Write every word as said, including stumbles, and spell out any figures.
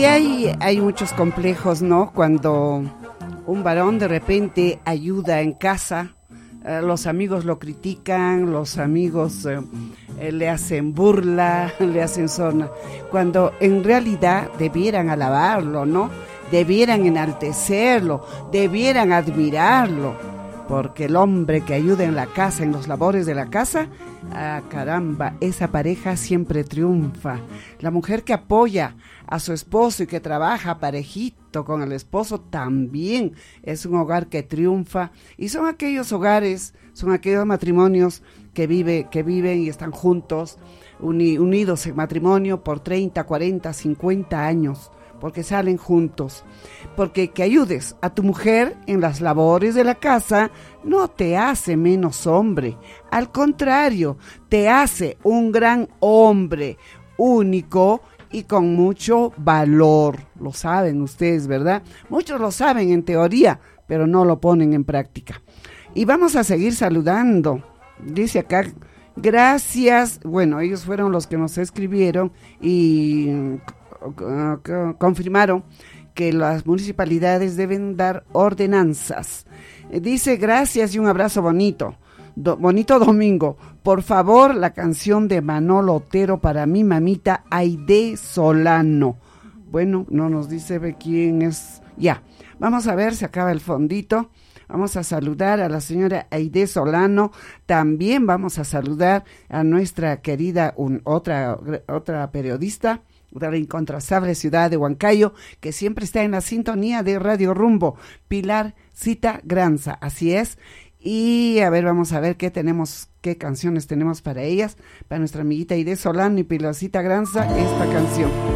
hay, hay muchos complejos, ¿no? Cuando un varón de repente ayuda en casa, eh, los amigos lo critican, los amigos eh, eh, le hacen burla, le hacen zona, cuando en realidad debieran alabarlo, ¿no? Debieran enaltecerlo, debieran admirarlo, porque el hombre que ayuda en la casa, en los labores de la casa, ah, caramba, esa pareja siempre triunfa. La mujer que apoya a su esposo y que trabaja parejito con el esposo también es un hogar que triunfa, y son aquellos hogares, son aquellos matrimonios que vive, que viven y están juntos, uni, unidos en matrimonio por treinta, cuarenta, cincuenta años, porque salen juntos. Porque que ayudes a tu mujer en las labores de la casa no te hace menos hombre, al contrario, te hace un gran hombre, único y con mucho valor. Lo saben ustedes, ¿verdad? Muchos lo saben en teoría, pero no lo ponen en práctica. Y vamos a seguir saludando. Dice acá, gracias. Bueno, ellos fueron los que nos escribieron y uh, confirmaron que las municipalidades deben dar ordenanzas. Eh, dice, gracias y un abrazo bonito. Do, bonito domingo. Por favor, la canción de Manolo Otero para mi mamita Aide Solano. Bueno, no nos dice de quién es. Ya, vamos a ver, se acaba el fondito. Vamos a saludar a la señora Aide Solano. También vamos a saludar a nuestra querida, un, otra, otra periodista de la incontrastable ciudad de Huancayo, que siempre está en la sintonía de Radio Rumbo, Pilar Cita Granza. Así es. Y a ver, vamos a ver qué tenemos, qué canciones tenemos para ellas, para nuestra amiguita Aide Solano y Pilar Cita Granza, esta canción.